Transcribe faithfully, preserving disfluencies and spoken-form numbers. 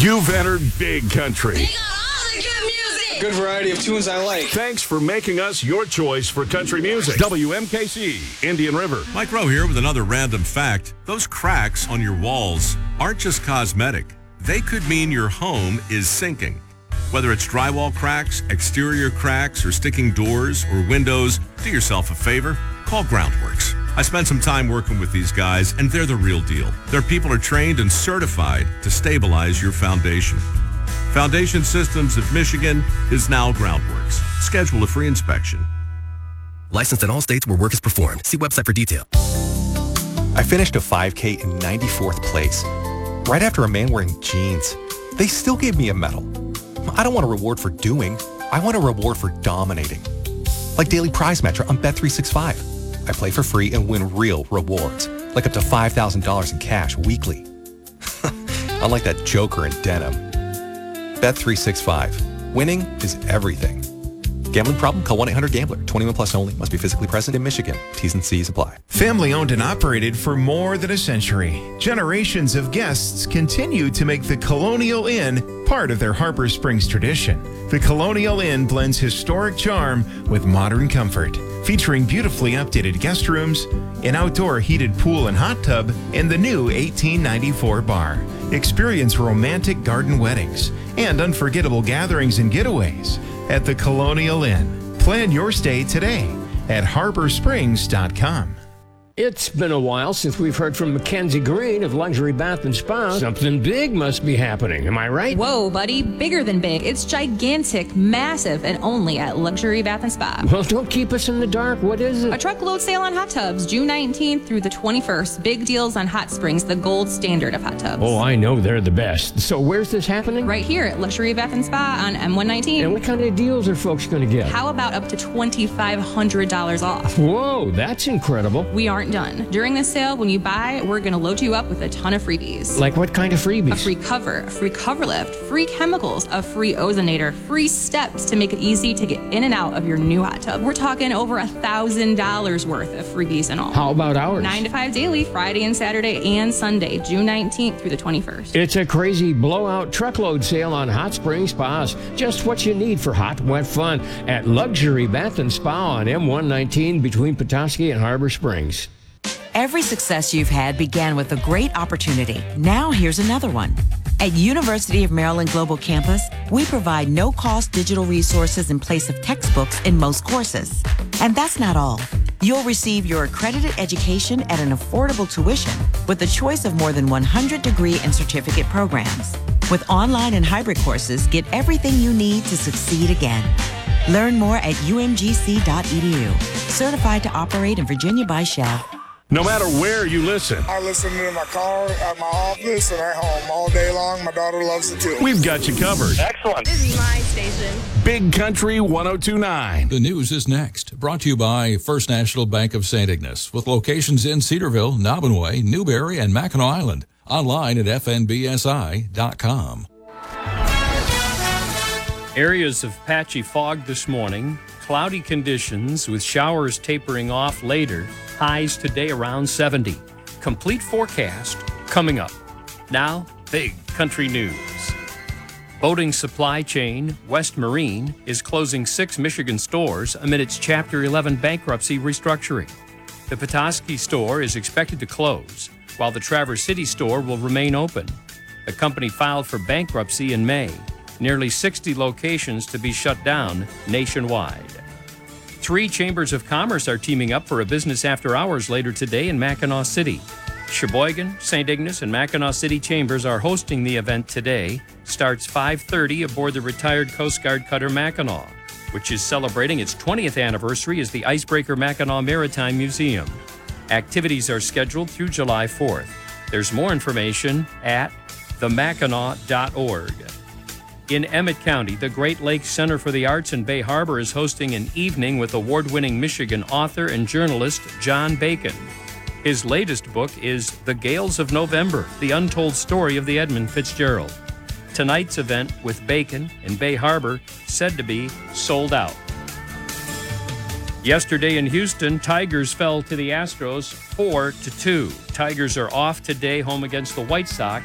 You've entered Big Country. We got all the good music. Good variety of tunes I like. Thanks for making us your choice for country music. W M K C, Indian River. Mike Rowe here with another random fact. Those cracks on your walls aren't just cosmetic. They could mean your home is sinking. Whether it's drywall cracks, exterior cracks, or sticking doors or windows, do yourself a favor. Call Groundworks. I spent some time working with these guys, and they're the real deal. Their people are trained and certified to stabilize your foundation. Foundation Systems of Michigan is now Groundworks. Schedule a free inspection. Licensed in all states where work is performed. See website for detail. I finished a five K in ninety-fourth place, right after a man wearing jeans. They still gave me a medal. I don't want a reward for doing. I want a reward for dominating. Like Daily Prize Matcher on Bet three sixty-five. I play for free and win real rewards, like up to five thousand dollars in cash weekly. Unlike that joker in denim. Bet three sixty-five. Winning is everything. Gambling problem? Call one eight hundred gambler. twenty-one plus only. Must be physically present in Michigan. T's and C's apply. Family owned and operated for more than a century. Generations of guests continue to make the Colonial Inn part of their Harbor Springs tradition. The Colonial Inn blends historic charm with modern comfort, featuring beautifully updated guest rooms, an outdoor heated pool and hot tub, and the new eighteen ninety-four bar. Experience romantic garden weddings and unforgettable gatherings and getaways at the Colonial Inn. Plan your stay today at harbor springs dot com. It's been a while since we've heard from Mackenzie Green of Luxury Bath and Spa. Something big must be happening. Am I right? Whoa, buddy. Bigger than big. It's gigantic, massive, and only at Luxury Bath and Spa. Well, don't keep us in the dark. What is it? A truckload sale on hot tubs, June nineteenth through the twenty-first. Big deals on hot springs, the gold standard of hot tubs. Oh, I know they're the best. So where's this happening? Right here at Luxury Bath and Spa on M one nineteen. And what kind of deals are folks going to get? How about up to twenty-five hundred dollars off? Whoa, that's incredible. We aren't done. During this sale, when you buy, we're going to load you up with a ton of freebies. Like what kind of freebies? A free cover, a free cover lift, free chemicals, a free ozonator, free steps to make it easy to get in and out of your new hot tub. We're talking over a thousand dollars worth of freebies and all. How about hours? Nine to five daily, Friday and Saturday and Sunday, June nineteenth through the twenty-first. It's a crazy blowout truckload sale on hot spring spas. Just what you need for hot, wet fun at Luxury Bath and Spa on M one nineteen between Petoskey and Harbor Springs. Every success you've had began with a great opportunity. Now here's another one. At University of Maryland Global Campus, we provide no-cost digital resources in place of textbooks in most courses. And that's not all. You'll receive your accredited education at an affordable tuition with a choice of more than one hundred degree and certificate programs. With online and hybrid courses, get everything you need to succeed again. Learn more at u m g c dot e d u. Certified to operate in Virginia by Shell. No matter where you listen, I listen to my car, at my office, and at home all day long. My daughter loves it too. we've got you covered. Excellent. This is my station. Big Country one oh two point nine. The news is next. Brought to you by First National Bank of Saint Ignace, with locations in Cedarville, Nobbinway, Newberry, and Mackinac Island. Online at f n b s i dot com. Areas of patchy fog this morning. Cloudy conditions with showers tapering off later. Highs today around seventy. Complete forecast coming up. Now, Big Country News. Boating supply chain West Marine is closing six Michigan stores amid its Chapter eleven bankruptcy restructuring. The Petoskey store is expected to close, while the Traverse City store will remain open. The company filed for bankruptcy in May. Nearly sixty locations to be shut down nationwide. Three chambers of commerce are teaming up for a business after hours later today in Mackinac City. Sheboygan, Saint Ignace, and Mackinac City chambers are hosting the event today. Starts five thirty aboard the retired Coast Guard cutter Mackinac, which is celebrating its twentieth anniversary as the Icebreaker Mackinac Maritime Museum. Activities are scheduled through July fourth. There's more information at the mackinac dot org. In Emmett County, the Great Lakes Center for the Arts in Bay Harbor is hosting an evening with award-winning Michigan author and journalist John Bacon. His latest book is The Gales of November, the untold story of the Edmund Fitzgerald. Tonight's event with Bacon in Bay Harbor said to be sold out. Yesterday in Houston, Tigers fell to the Astros four to two. Tigers are off today home against the White Sox